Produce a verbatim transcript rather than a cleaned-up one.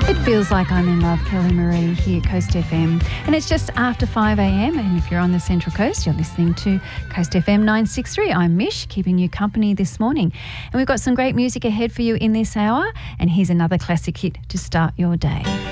It feels like I'm in love, Kelly Marie here at Coast F M. And it's just after five a m, and if you're on the Central Coast, you're listening to Coast F M nine sixty-three. I'm Mish, keeping you company this morning. And we've got some great music ahead for you in this hour, and here's another classic hit to start your day.